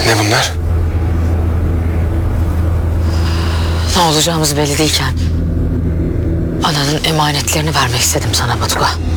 Ne bunlar? Ne olacağımız belli değilken ananın emanetlerini vermek istedim sana Batuka.